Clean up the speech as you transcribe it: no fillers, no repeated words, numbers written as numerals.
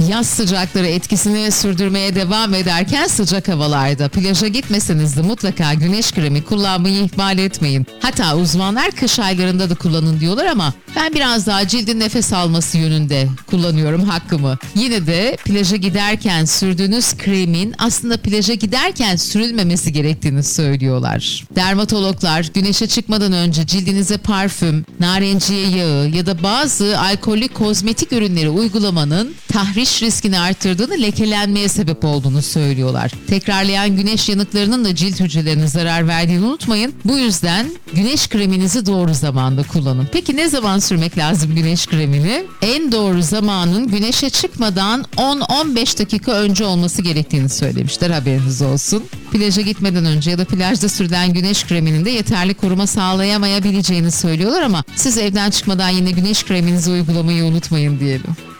Yaz sıcakları etkisini sürdürmeye devam ederken sıcak havalarda plaja gitmeseniz de mutlaka güneş kremi kullanmayı ihmal etmeyin. Hatta uzmanlar kış aylarında da kullanın diyorlar ama ben biraz daha cildin nefes alması yönünde kullanıyorum hakkımı. Yine de plaja giderken sürdüğünüz kremin aslında plaja giderken sürülmemesi gerektiğini söylüyorlar. Dermatologlar güneşe çıkmadan önce cildinize parfüm, narenciye yağı ya da bazı alkollü kozmetik ürünleri uygulamanın tahriş riskini arttırdığını, lekelenmeye sebep olduğunu söylüyorlar. Tekrarlayan güneş yanıklarının da cilt hücrelerine zarar verdiğini unutmayın. Bu yüzden güneş kreminizi doğru zamanda kullanın. Peki ne zaman sürmek lazım güneş kremini? En doğru zamanın güneşe çıkmadan 10-15 dakika önce olması gerektiğini söylemişler, haberiniz olsun. Plaja gitmeden önce ya da plajda sürülen güneş kreminin de yeterli koruma sağlayamayabileceğini söylüyorlar ama siz evden çıkmadan yine güneş kreminizi uygulamayı unutmayın diyelim.